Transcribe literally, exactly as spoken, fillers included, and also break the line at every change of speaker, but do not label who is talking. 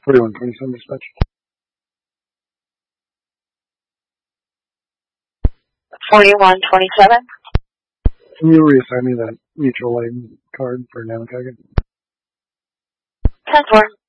forty-one twenty-seven dispatch.
forty-one twenty-seven.
Can you reassign me that mutual aid card for Nantucket?
ten four.